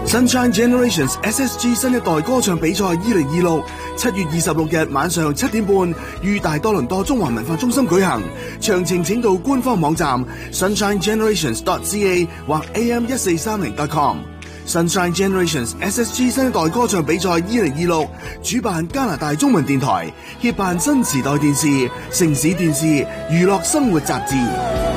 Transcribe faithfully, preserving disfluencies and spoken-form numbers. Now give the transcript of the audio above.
Sunshine Generations S S G 新一代歌唱比賽二零二六七月二十六日晚上七點半於大多倫多中環文化中心舉行，詳情請到官方網站 sunshine generations dot c a 或 a m 一四三零 dot com。Sunshine Generations S S G 新一代歌唱比賽二零二六主辦加拿大中文電台，協辦新時代電視、城市電視、娛樂生活雜誌。